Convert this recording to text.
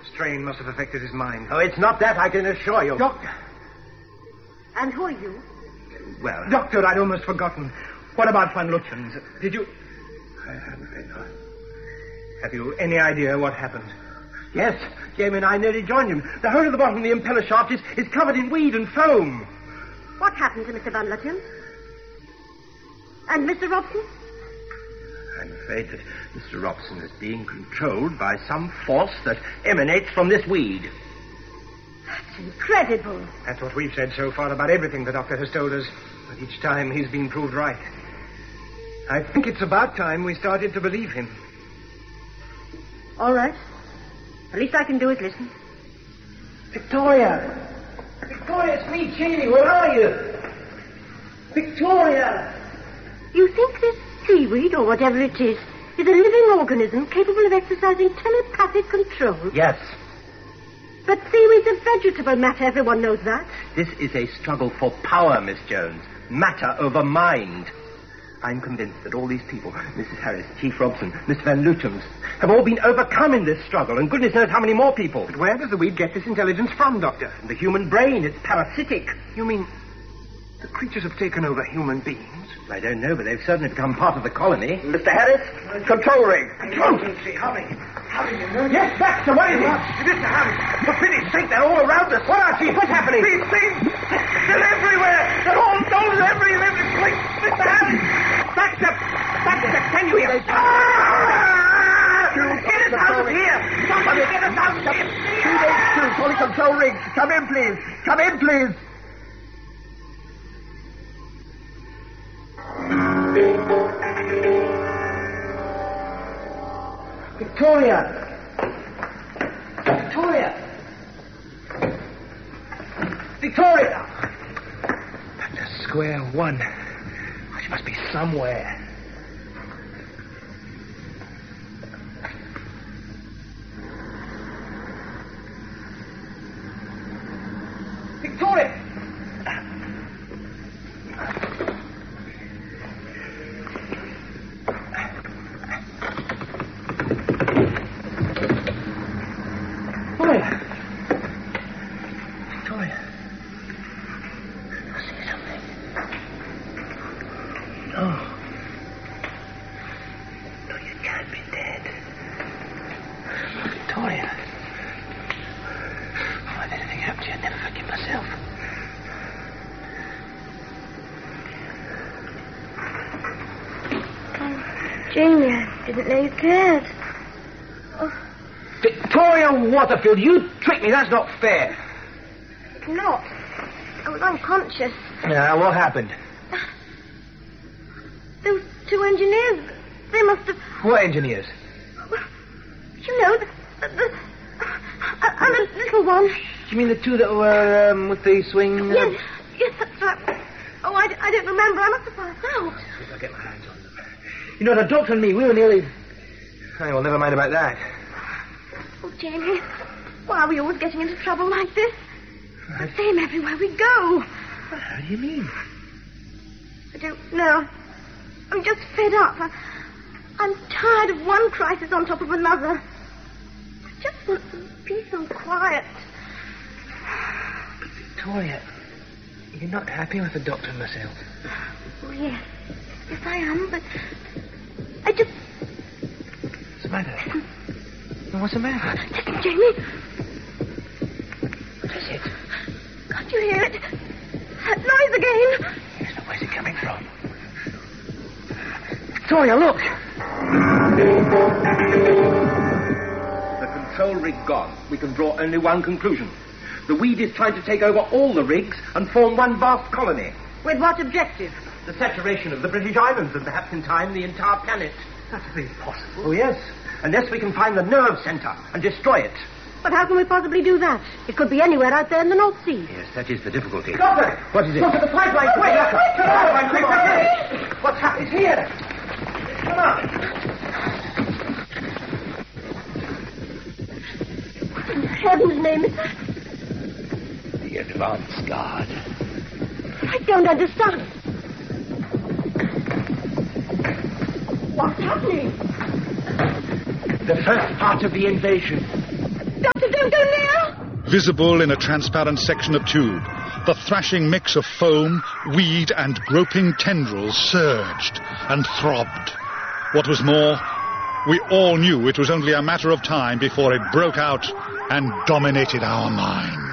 strain must have affected his mind. Oh, it's not that, I can assure you. Doctor! And who are you? Well... Doctor, I'd almost forgotten. What about Van Lutyens? Did you... I'm afraid not. Have you any idea what happened? Yes, Jamie and I nearly joined him. The whole of the bottom of the impeller shaft is covered in weed and foam. What happened to Mr. Van Lutyens? And Mr. Robson? I'm afraid that Mr. Robson is being controlled by some force that emanates from this weed. That's incredible. That's what we've said so far about everything the doctor has told us. But each time he's been proved right. I think it's about time we started to believe him. All right. The least I can do is listen. Victoria! Victoria, it's me, Jamie. Where are you? Victoria! You think this seaweed, or whatever it is a living organism capable of exercising telepathic control? Yes. But seaweed's a vegetable matter, everyone knows that. This is a struggle for power, Miss Jones. Matter over mind. I'm convinced that all these people, Mrs. Harris, Chief Robson, Miss Van Lutyens, have all been overcome in this struggle, and goodness knows how many more people. But where does the weed get this intelligence from, Doctor? From the human brain. It's parasitic. You mean the creatures have taken over human beings? I don't know, but they've certainly become part of the colony. Mr. Harris, control ring. Hurry, Yes, Baxter, what is it? Mr. Harris. For pity's sake, they're all around us. What, Archie? What's happening? These things, they're everywhere. They're all down every place. Mr. Harris. Baxter, can you hear me? Get us out of here. Somebody get us out of here. 282, calling control ring. Come in, please. Come in, please. Victoria! Victoria! Victoria! That's square one. She must be somewhere. Victoria! Jamie, I didn't know you cared. Oh. Victoria Waterfield, you tricked me. That's not fair. It's not. I was unconscious. Yeah, what happened? Those two engineers, they must have... What engineers? You know, and the little one. You mean the two that were with the swing? Yes, that's right. Oh, I don't remember. I must have passed out. I'll get my hands on them. You know, the doctor and me, we were nearly... Oh, well, never mind about that. Oh, Jamie, why are we always getting into trouble like this? The same everywhere we go. How do you mean? I don't know. I'm just fed up. I'm tired of one crisis on top of another. I just want some peace and quiet. But Victoria, you're not happy with the doctor and myself? Oh, yes. Yes, I am, but I just... What's the matter? Well, what's the matter? Listen, Jamie. What is it? Can't you hear it? That noise again. Yes, but where's it coming from? Victoria, look! The control rig gone. We can draw only one conclusion. The weed is trying to take over all the rigs and form one vast colony. With what objective? The saturation of the British Islands and perhaps in time the entire planet. That's impossible. Oh, yes. Unless we can find the nerve center and destroy it. But how can we possibly do that? It could be anywhere out there in the North Sea. Yes, that is the difficulty. Doctor! What is it? Look at the pipeline, quick! Quick, The pipeline, quick! What's happened? It's here. Come on. What in heaven's name is that? The advance guard. I don't understand. What's happening? The first part of the invasion. Doctor, don't visible in a transparent section of tube. The thrashing mix of foam, weed, and groping tendrils surged and throbbed. What was more, we all knew it was only a matter of time before it broke out and dominated our minds.